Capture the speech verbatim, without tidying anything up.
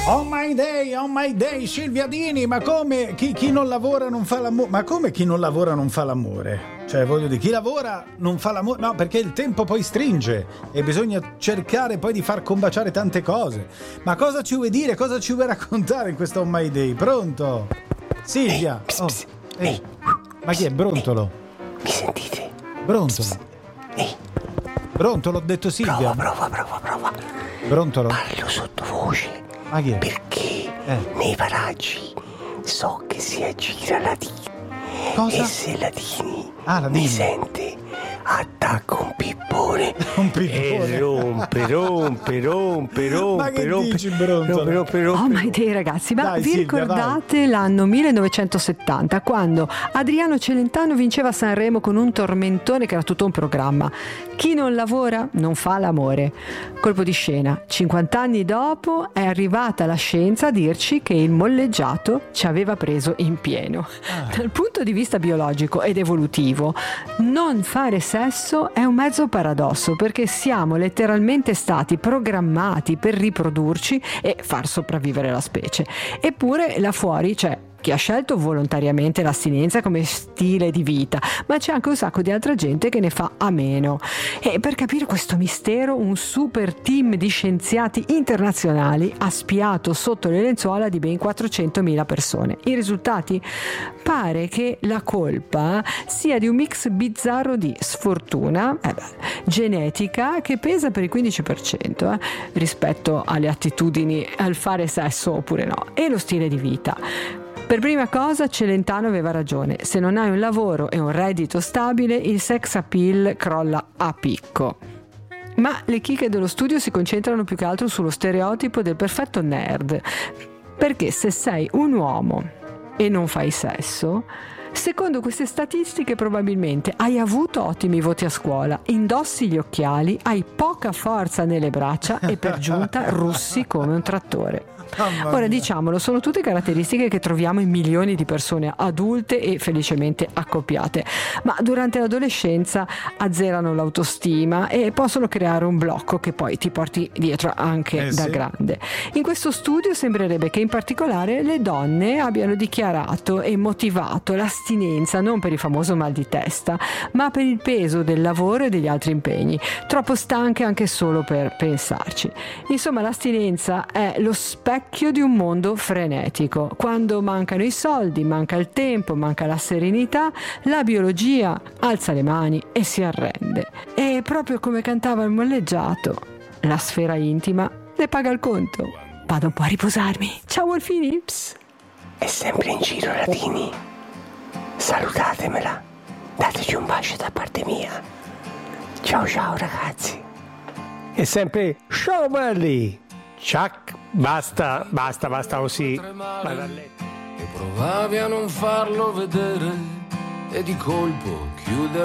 On my day, on my day, Silvia Dini, ma come chi, chi non lavora non fa l'amore? Ma come chi non lavora non fa l'amore? Cioè, voglio dire, chi lavora non fa l'amore? No, perché il tempo poi stringe e bisogna cercare poi di far combaciare tante cose. Ma cosa ci vuoi dire? Cosa ci vuoi raccontare in questo On my day? Pronto? Silvia? Ehi, Oh, pss, ehi. ehi. Ma chi è? Brontolo? Mi sentite? Brontolo? Ehi, Brontolo, ho detto Silvia. prova, prova, prova, prova. Brontolo? Parlo sottovoce. Ma chi è? Perché Eh. nei paraggi so che si aggira la Dini. Cosa? E se la Dini Ah, la mi Dini. sente, attacca un pippone. Un pippone. E rompe, rompe, rompe, rompe. Ma che rompe, dici, Brontolo? rompe, rompe, rompe. Oh my day, ragazzi, ma Dai, vi Silvia, ricordate l'anno millenovecentosettanta, quando Adriano Celentano vinceva Sanremo con un tormentone che era tutto un programma? Chi non lavora non fa l'amore. Colpo di scena: cinquanta anni dopo è arrivata la scienza a dirci che il molleggiato ci aveva preso in pieno. Ah. Dal punto di vista biologico ed evolutivo, non fare sesso è un mezzo paradosso, perché siamo letteralmente stati programmati per riprodurci e far sopravvivere la specie. Eppure là fuori c'è chi ha scelto volontariamente l'astinenza come stile di vita, ma c'è anche un sacco di altra gente che ne fa a meno. E per capire questo mistero, un super team di scienziati internazionali ha spiato sotto le lenzuola di ben quattrocentomila persone. I risultati? Pare che la colpa sia di un mix bizzarro di sfortuna, eh beh, genetica, che pesa per il quindici per cento eh, rispetto alle attitudini al fare sesso oppure no, e lo stile di vita. Per prima cosa, Celentano aveva ragione: se non hai un lavoro e un reddito stabile, il sex appeal crolla a picco. Ma le chicche dello studio si concentrano più che altro sullo stereotipo del perfetto nerd, perché se sei un uomo e non fai sesso, secondo queste statistiche probabilmente hai avuto ottimi voti a scuola, indossi gli occhiali, hai poca forza nelle braccia e per giunta russi come un trattore. Ora, diciamolo, sono tutte caratteristiche che troviamo in milioni di persone adulte e felicemente accoppiate, ma durante l'adolescenza azzerano l'autostima e possono creare un blocco che poi ti porti dietro anche Eh, da sì. grande. In questo studio sembrerebbe che in particolare le donne abbiano dichiarato e motivato l'astinenza non per il famoso mal di testa, ma per il peso del lavoro e degli altri impegni, troppo stanche anche solo per pensarci. Insomma, l'astinenza è lo specchio di un mondo frenetico. Quando mancano i soldi, manca il tempo, manca la serenità, la biologia alza le mani e si arrende. E proprio come cantava il molleggiato, la sfera intima ne paga il conto. Vado un po' a riposarmi. Ciao Wolfini. Psst. È sempre in giro la Dini. Salutatemela. Dateci un bacio da parte mia. Ciao ciao ragazzi. E sempre ciao belli. Ciac, basta, basta, basta così. Vado a letto. E provavi a non farlo vedere e di colpo chiudere